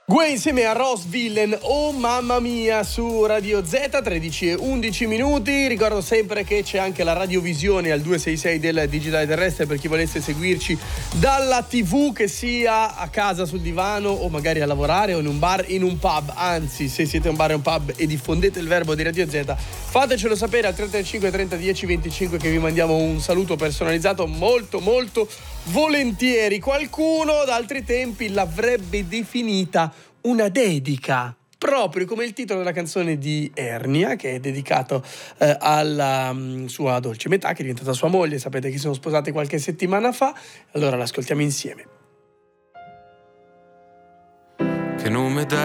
Gue insieme a Ross Villain, oh mamma mia, su Radio Z, 13 e 11 minuti. Ricordo sempre che c'è anche la radiovisione al 266 del Digitale Terrestre per chi volesse seguirci dalla TV, che sia a casa sul divano o magari a lavorare o in un bar, in un pub. Anzi, se siete un bar e un pub e diffondete il verbo di Radio Z, fatecelo sapere al 335 30 10 25 che vi mandiamo un saluto personalizzato molto molto volentieri. Qualcuno da altri tempi l'avrebbe definita una dedica, proprio come il titolo della canzone di Ernia, che è dedicato alla sua dolce metà, che è diventata sua moglie. Sapete che sono sposati qualche settimana fa, allora l'ascoltiamo insieme. Che nome dai